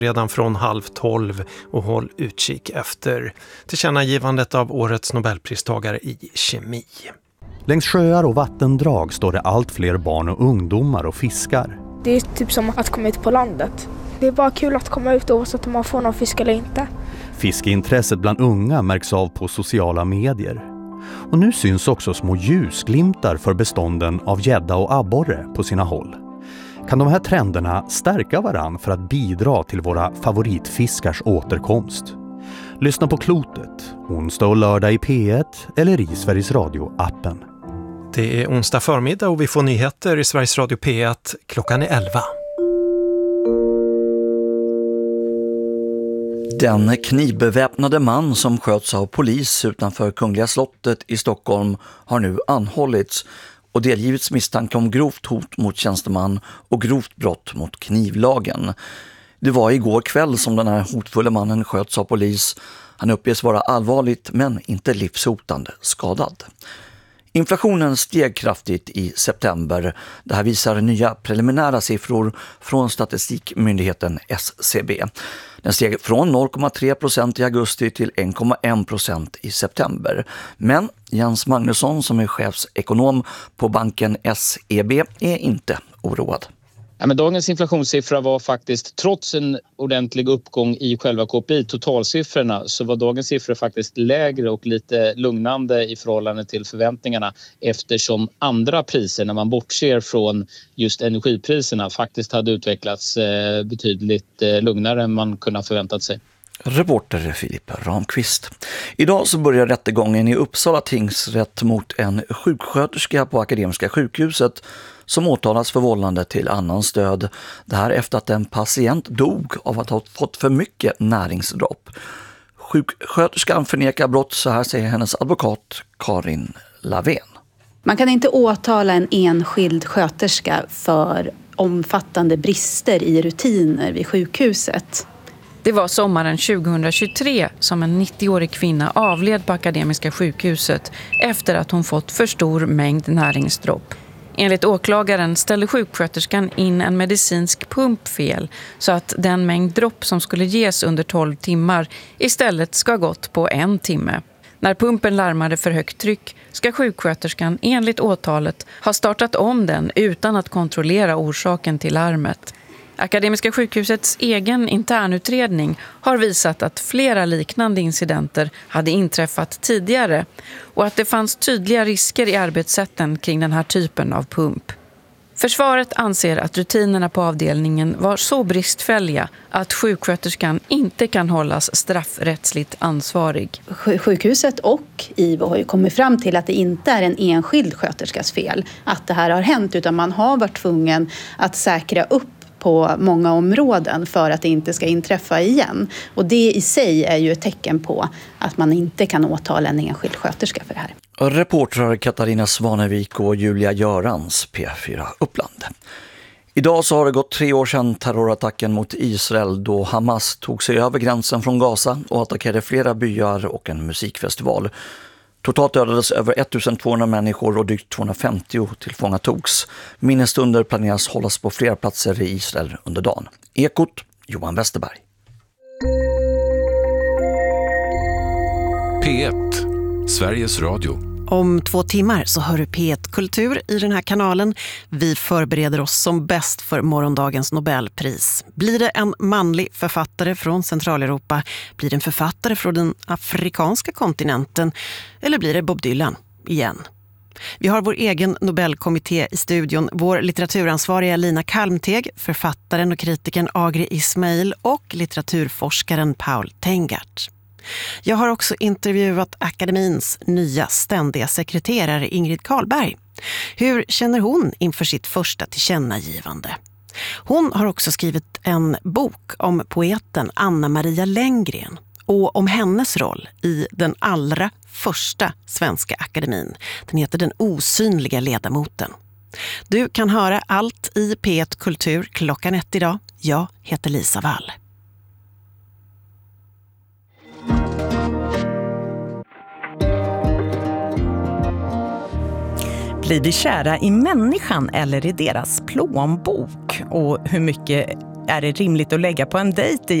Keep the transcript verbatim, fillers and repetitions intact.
redan från halv tolv och håll utkik efter tillkännagivandet av årets Nobelpristagare i kemi. Längs sjöar och vattendrag står det allt fler barn och ungdomar och fiskar. Det är typ som att komma ut på landet. Det är bara kul att komma ut oavsett om man får någon fisk eller inte. Fiskeintresset bland unga märks av på sociala medier. Och nu syns också små ljusglimtar för bestånden av gädda och abborre på sina håll. Kan de här trenderna stärka varann för att bidra till våra favoritfiskars återkomst? Lyssna på Klotet, onsdag och lördag i P ett eller i Sveriges Radio-appen. Det är onsdag förmiddag och vi får nyheter i Sveriges Radio P ett. Klockan är elva. Den knivbeväpnade man som sköts av polis utanför Kungliga slottet i Stockholm har nu anhållits och delgivits misstanke om grovt hot mot tjänsteman och grovt brott mot knivlagen. Det var igår kväll som den här hotfulla mannen sköts av polis. Han uppges vara allvarligt men inte livshotande skadad. Inflationen steg kraftigt i september. Det här visar nya preliminära siffror från statistikmyndigheten S C B. Den steg från noll komma tre procent i augusti till en komma en procent i september. Men Jens Magnusson som är chefsekonom på banken S E B är inte oroad. Ja, men dagens inflationssiffra var faktiskt, trots en ordentlig uppgång i själva K P I, totalsiffrorna, så var dagens siffror faktiskt lägre och lite lugnande i förhållande till förväntningarna, eftersom andra priser, när man bortser från just energipriserna, faktiskt hade utvecklats eh, betydligt eh, lugnare än man kunde ha förväntat sig. Reporter Filip Ramqvist. Idag så börjar rättegången i Uppsala tingsrätt mot en sjuksköterska på Akademiska sjukhuset som åtalas för vållande till annan stöd. Det här efter att en patient dog av att ha fått för mycket näringsdropp. Sjuksköterskan förnekar brott, så här säger hennes advokat Karin Lavén. Man kan inte åtala en enskild sköterska för omfattande brister i rutiner vid sjukhuset. Det var sommaren tjugohundratjugotre som en nittioårig kvinna avled på Akademiska sjukhuset efter att hon fått för stor mängd näringsdropp. Enligt åklagaren ställde sjuksköterskan in en medicinsk pump fel så att den mängd dropp som skulle ges under tolv timmar istället ska gått på en timme. När pumpen larmade för högt tryck ska sjuksköterskan enligt åtalet ha startat om den utan att kontrollera orsaken till larmet. Akademiska sjukhusets egen internutredning har visat att flera liknande incidenter hade inträffat tidigare och att det fanns tydliga risker i arbetssätten kring den här typen av pump. Försvaret anser att rutinerna på avdelningen var så bristfälliga att sjuksköterskan inte kan hållas straffrättsligt ansvarig. Sjukhuset och I V O har ju kommit fram till att det inte är en enskild sköterskas fel att det här har hänt, utan man har varit tvungen att säkra upp på många områden för att det inte ska inträffa igen. Och det i sig är ju ett tecken på att man inte kan åtala en enskild sköterska för det här. Reportrar Katarina Svanevik och Julia Görans, P fyra Uppland. Idag så har det gått tre år sedan terrorattacken mot Israel då Hamas tog sig över gränsen från Gaza och attackerade flera byar och en musikfestival. Totalt dödades över ettusentvåhundra människor och drygt tvåhundrafemtio tillfångatogs. Minnesstunder planeras hållas på flera platser i Israel under dagen. Ekot, Johan Westerberg. P ett, Sveriges Radio. Om två timmar så hör du P ett Kultur i den här kanalen. Vi förbereder oss som bäst för morgondagens Nobelpris. Blir det en manlig författare från Centraleuropa? Blir det en författare från den afrikanska kontinenten? Eller blir det Bob Dylan igen? Vi har vår egen Nobelkommitté i studion. Vår litteraturansvariga Lina Kalmteg, författaren och kritikern Agri Ismail och litteraturforskaren Paul Tengart. Jag har också intervjuat akademins nya ständiga sekreterare Ingrid Karlberg. Hur känner hon inför sitt första tillkännagivande? Hon har också skrivit en bok om poeten Anna Maria Lenngren och om hennes roll i den allra första svenska akademin. Den heter Den osynliga ledamoten. Du kan höra allt i P ett Kultur klockan ett idag. Jag heter Lisa Wall. Blir vi kära i människan eller i deras plånbok? Och hur mycket är det rimligt att lägga på en dejt